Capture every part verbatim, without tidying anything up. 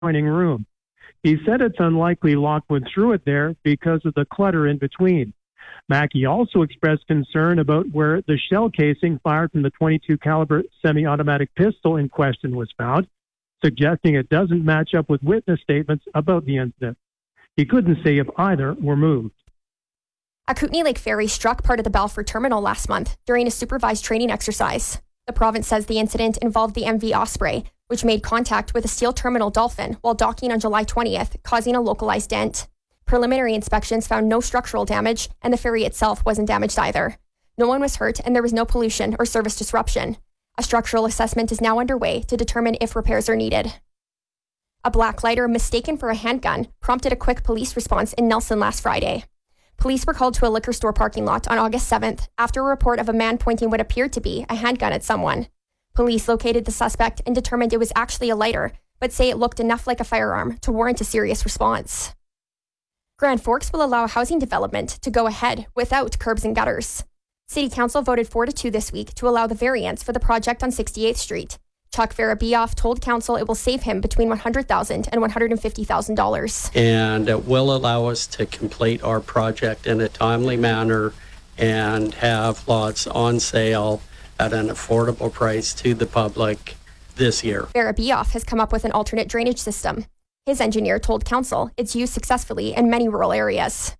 adjoining room. He said it's unlikely Lockwood threw it there because of the clutter in between. Mackey also expressed concern about where the shell casing fired from the twenty-two caliber semi-automatic pistol in question was found, suggesting it doesn't match up with witness statements about the incident. He couldn't say if either were moved. A Kootenay Lake ferry struck part of the Balfour terminal last month during a supervised training exercise. The province says the incident involved the M V Osprey, which made contact with a steel terminal Dolphin while docking on July twentieth, causing a localized dent. Preliminary inspections found no structural damage, and the ferry itself wasn't damaged either. No one was hurt, and there was no pollution or service disruption. A structural assessment is now underway to determine if repairs are needed. A black lighter mistaken for a handgun prompted a quick police response in Nelson last Friday. Police were called to a liquor store parking lot on August seventh after a report of a man pointing what appeared to be a handgun at someone. Police located the suspect and determined it was actually a lighter, but say it looked enough like a firearm to warrant a serious response. Grand Forks will allow housing development to go ahead without curbs and gutters. City Council voted four to two this week to allow the variance for the project on sixty-eighth Street. Chuck Farabioff told Council it will save him between one hundred thousand dollars and one hundred fifty thousand dollars. And it will allow us to complete our project in a timely manner and have lots on sale at an affordable price to the public this year. Farabioff has come up with an alternate drainage system. His engineer told Council it's used successfully in many rural areas.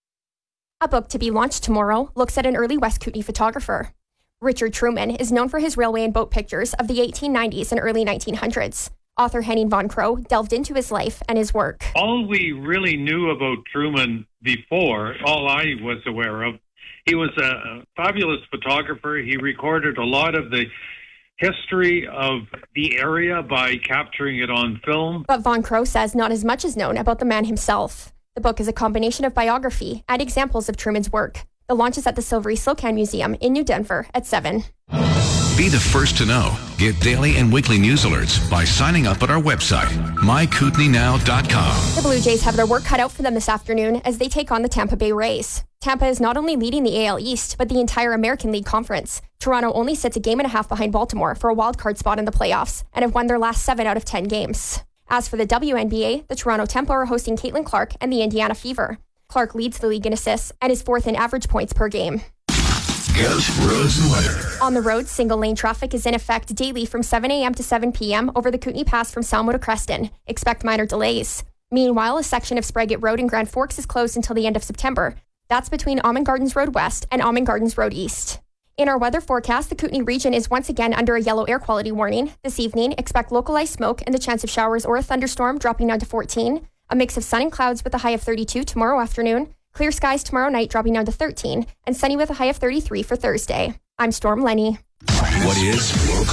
A book to be launched tomorrow looks at an early West Kootenay photographer. Richard Truman is known for his railway and boat pictures of the eighteen nineties and early nineteen hundreds. Author Henning von Crow delved into his life and his work. All we really knew about Truman before, all I was aware of, he was a fabulous photographer. He recorded a lot of the history of the area by capturing it on film. But von Crow says not as much is known about the man himself. The book is a combination of biography and examples of Truman's work. The launch is at the Silvery Slocan Museum in New Denver at seven. Be the first to know. Get daily and weekly news alerts by signing up at our website, my kootenay now dot com. The Blue Jays have their work cut out for them this afternoon as they take on the Tampa Bay Rays. Tampa is not only leading the A L East, but the entire American League Conference. Toronto only sits a game and a half behind Baltimore for a wildcard spot in the playoffs and have won their last seven out of ten games. As for the W N B A, the Toronto Tempo are hosting Caitlin Clark and the Indiana Fever. Clark leads the league in assists and is fourth in average points per game. Ghost roads and weather. On the road, single lane traffic is in effect daily from seven a.m. to seven p.m. over the Kootenay Pass from Salmo to Creston. Expect minor delays. Meanwhile, a section of Spraggett Road in Grand Forks is closed until the end of September. That's between Almond Gardens Road West and Almond Gardens Road East. In our weather forecast, the Kootenay region is once again under a yellow air quality warning. This evening, expect localized smoke and the chance of showers or a thunderstorm dropping down to fourteen. A mix of sun and clouds with a high of thirty-two tomorrow afternoon. Clear skies tomorrow night dropping down to thirteen. And sunny with a high of thirty-three for Thursday. I'm Storm Lenny. What is